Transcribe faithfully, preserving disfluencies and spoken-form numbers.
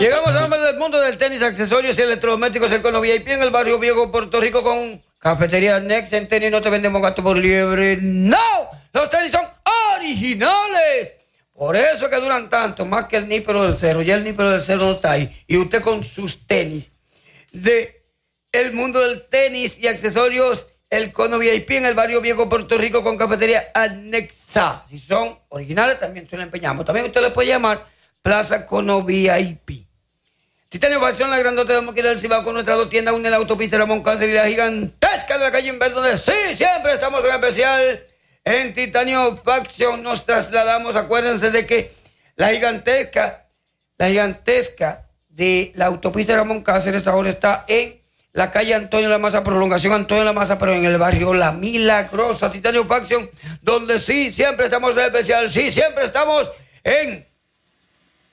Llegamos a nombre del mundo del tenis, accesorios y electrodomésticos, el Cono V I P en el barrio Viejo, Puerto Rico, con Cafetería Next. En tenis no te vendemos gato por liebre, no, los tenis son originales. Por eso es que duran tanto, más que el nípero del cerro. Ya el nípero del cerro no está ahí. Y usted con sus tenis de el mundo del tenis y accesorios, el Cono V I P en el barrio Viejo, Puerto Rico, con Cafetería Anexa. Si son originales, también se lo empeñamos. También usted le puede llamar Plaza Cono V I P. Titanio Facción, la grandota de Moquila del Cibao, con nuestras dos tiendas, una en la autopista Ramón Cáncer y la gigantesca de la calle Inver, donde sí, siempre estamos en especial. En Titanio Facción nos trasladamos, acuérdense de que la gigantesca, la gigantesca de la autopista Ramón Cáceres ahora está en la calle Antonio La Maza, prolongación Antonio La Maza, pero en el barrio La Milagrosa. Titanio Facción, donde sí, siempre estamos en especial, sí, siempre estamos en